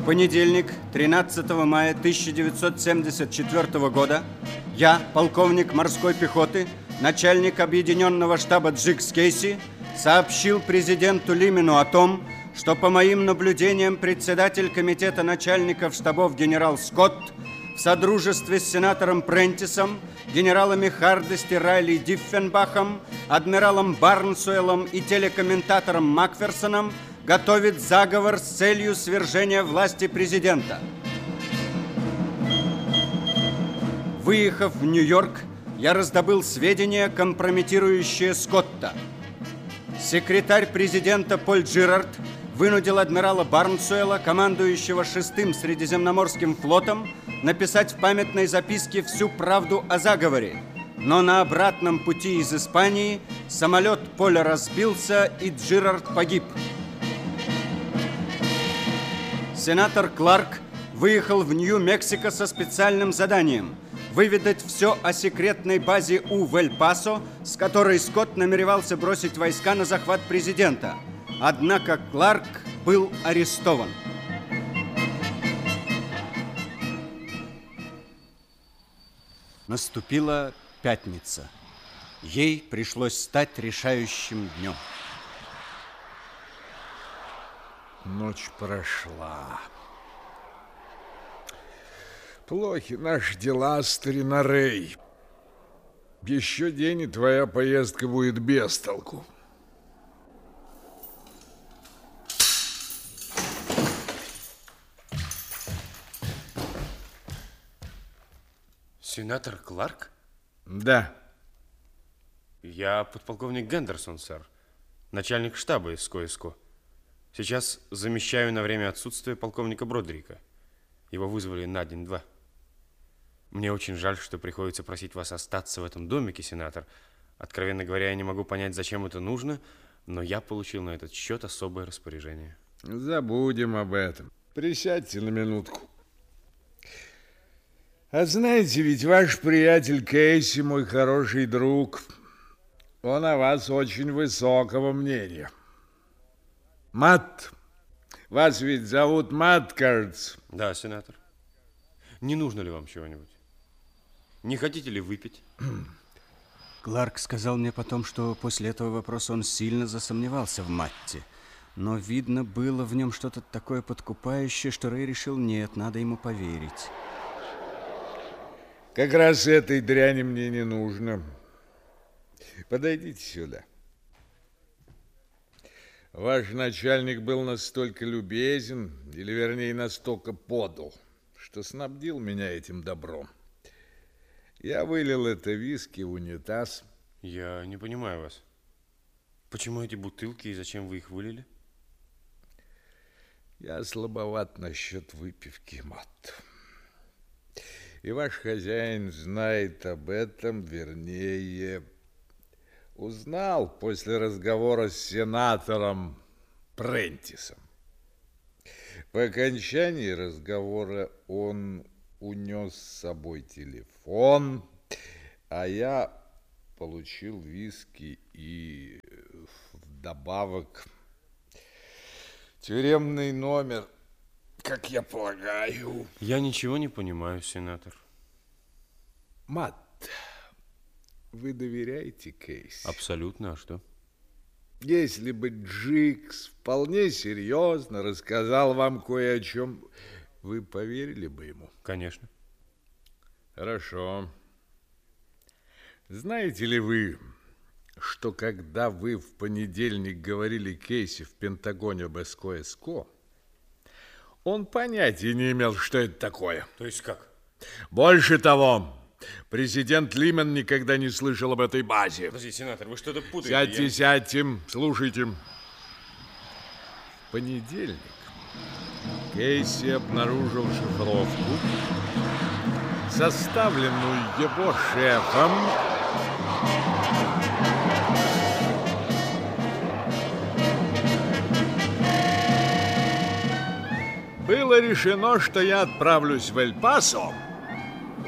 понедельник, 13 мая 1974 года, я, полковник морской пехоты, начальник объединенного штаба Джикс Кейси, сообщил президенту Лимену о том, что по моим наблюдениям председатель комитета начальников штабов генерал Скотт в содружестве с сенатором Прентисом, генералами Хардести, Райли, Диффенбахом, адмиралом Барнсуэлом и телекомментатором Макферсоном готовит заговор с целью свержения власти президента. Выехав в Нью-Йорк, я раздобыл сведения, компрометирующие Скотта. Секретарь президента Поль Джирард вынудил адмирала Барнсуэла, командующего 6-м Средиземноморским флотом, написать в памятной записке всю правду о заговоре. Но на обратном пути из Испании самолет Поля разбился, и Джирард погиб. Сенатор Кларк выехал в Нью-Мексико со специальным заданием выведать все о секретной базе У в Эль-Пасо, с которой Скотт намеревался бросить войска на захват президента. Однако Кларк был арестован. Наступила пятница. Ей пришлось стать решающим днем. Ночь прошла. Плохи наши дела, старина Рэй. Еще день, и твоя поездка будет без толку. Сенатор Кларк? Да. Я подполковник Гендерсон, сэр. Начальник штаба из СКО. Сейчас замещаю на время отсутствия полковника Бродрика. Его вызвали на день-два. Мне очень жаль, что приходится просить вас остаться в этом домике, сенатор. Откровенно говоря, я не могу понять, зачем это нужно, но я получил на этот счет особое распоряжение. Забудем об этом. Присядьте на минутку. А знаете, ведь ваш приятель Кейси, мой хороший друг, он о вас очень высокого мнения. Мат, вас ведь зовут Мат, кажется. Да, сенатор. Не нужно ли вам чего-нибудь? Не хотите ли выпить? Кларк сказал мне потом, что после этого вопроса он сильно засомневался в Матте. Но видно было в нем что-то такое подкупающее, что Рэй решил, нет, надо ему поверить. Как раз этой дряни мне не нужно. Подойдите сюда. Ваш начальник был настолько любезен, или вернее настолько подл, что снабдил меня этим добром. Я вылил это виски в унитаз. Я не понимаю вас. Почему эти бутылки и зачем вы их вылили? Я слабоват насчет выпивки, Мат. И ваш хозяин знает об этом, вернее, узнал после разговора с сенатором Прентисом. По окончании разговора он унес с собой телефон, а я получил виски и вдобавок тюремный номер, как я полагаю. Я ничего не понимаю, сенатор. Мат, вы доверяете Кейси? Абсолютно, а что? Если бы Джикс вполне серьезно рассказал вам кое о чем, вы поверили бы ему? Конечно. Хорошо. Знаете ли вы, что когда вы в понедельник говорили Кейси в Пентагоне об СКО, он понятия не имел, что это такое? То есть как? Больше того, президент Лимен никогда не слышал об этой базе. Подождите, сенатор, вы что-то путаете. Сядьте, слушайте. В понедельник Кейси обнаружил шифровку, составленную его шефом, было решено, что я отправлюсь в Эль-Пасо